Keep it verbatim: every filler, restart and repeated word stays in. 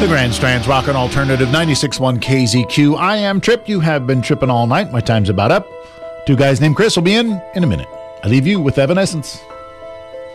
The Grand Strand's Rockin' Alternative ninety-six point one K Z Q. I am Trip. You have been tripping all night. My time's about up. Two guys named Chris will be in in a minute. I leave you with Evanescence.